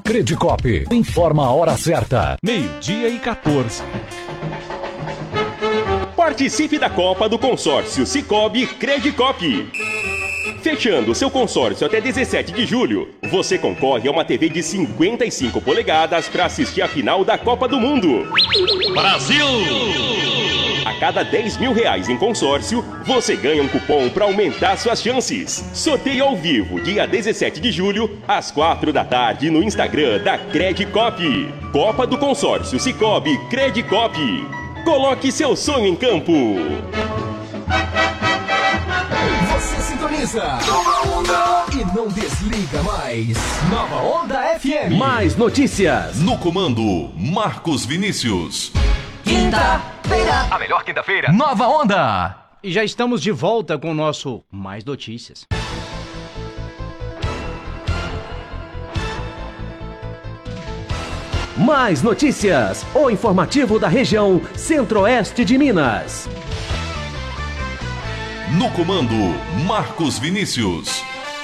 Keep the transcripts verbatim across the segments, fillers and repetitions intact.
Credicop informa a hora certa. Meio-dia e quatorze. Participe da Copa do Consórcio Sicoob Credicop. Fechando seu consórcio até dezessete de julho, você concorre a uma T V de cinquenta e cinco polegadas para assistir a final da Copa do Mundo. Brasil! A cada dez mil reais em consórcio, você ganha um cupom para aumentar suas chances. Sorteio ao vivo, dia dezessete de julho, às quatro da tarde, no Instagram da Credicop. Copa do Consórcio Sicoob Credicop. Coloque seu sonho em campo. Você sintoniza Nova Onda e não desliga mais. Nova Onda F M. Mais notícias. No comando, Marcos Vinícius. Quinta-feira. A melhor quinta-feira. Nova Onda. E já estamos de volta com o nosso Mais Notícias. Mais notícias. O informativo da região Centro-Oeste de Minas. No comando, Marcos Vinícius.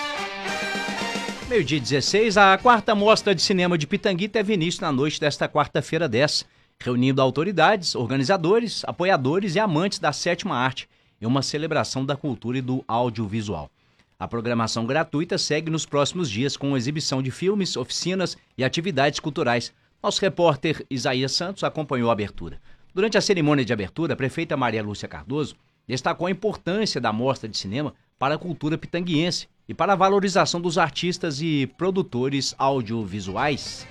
Meio-dia dezesseis, a quarta mostra de cinema de Pitangui teve início na noite desta quarta-feira dez, reunindo autoridades, organizadores, apoiadores e amantes da sétima arte em uma celebração da cultura e do audiovisual. A programação gratuita segue nos próximos dias com exibição de filmes, oficinas e atividades culturais. Nosso repórter Isaías Santos acompanhou a abertura. Durante a cerimônia de abertura, a prefeita Maria Lúcia Cardoso destacou a importância da mostra de cinema para a cultura pitanguiense e para a valorização dos artistas e produtores audiovisuais.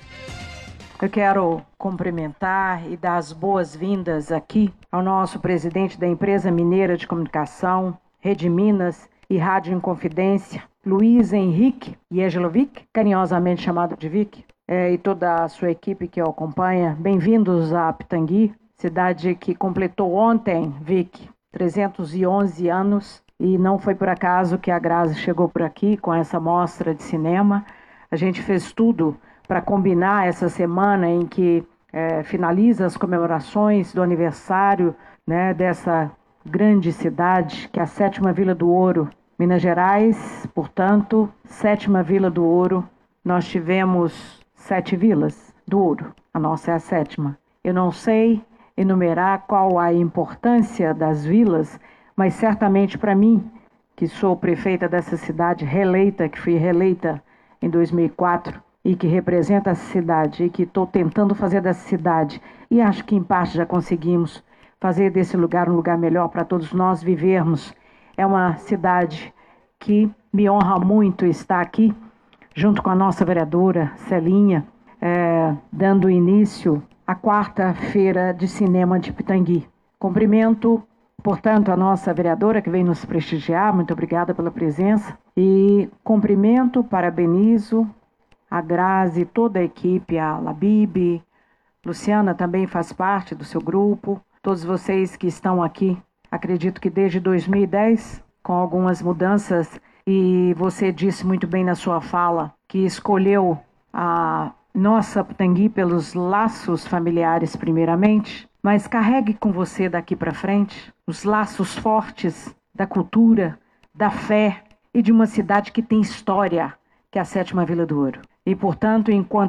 Eu quero cumprimentar e dar as boas-vindas aqui ao nosso presidente da Empresa Mineira de Comunicação, Rede Minas e Rádio Inconfidência, Luiz Henrique Jegelovic, carinhosamente chamado de Vic, é, e toda a sua equipe que o acompanha. Bem-vindos a Pitangui, cidade que completou ontem, Vic, trezentos e onze anos, e não foi por acaso que a Grazi chegou por aqui com essa mostra de cinema. A gente fez tudo para combinar essa semana em que é, finaliza as comemorações do aniversário, né, dessa grande cidade, que é a Sétima Vila do Ouro, Minas Gerais. Portanto, Sétima Vila do Ouro. Nós tivemos sete vilas do Ouro, a nossa é a sétima. Eu não sei enumerar qual a importância das vilas, mas certamente para mim, que sou prefeita dessa cidade, reeleita, que fui reeleita em dois mil e quatro, e que representa essa cidade, e que estou tentando fazer dessa cidade, e acho que em parte já conseguimos fazer desse lugar um lugar melhor para todos nós vivermos. É uma cidade que me honra muito estar aqui, junto com a nossa vereadora Celinha, é, dando início à quarta-feira de cinema de Pitangui. Cumprimento, portanto, a nossa vereadora que vem nos prestigiar, muito obrigada pela presença, e cumprimento, parabenizo a Grazi e toda a equipe, a Labib, Luciana também faz parte do seu grupo, todos vocês que estão aqui, acredito que desde dois mil e dez, com algumas mudanças, e você disse muito bem na sua fala que escolheu a nossa Pitangui pelos laços familiares primeiramente, mas carregue com você daqui para frente os laços fortes da cultura, da fé e de uma cidade que tem história, que é a Sétima Vila do Ouro. E, portanto, enquanto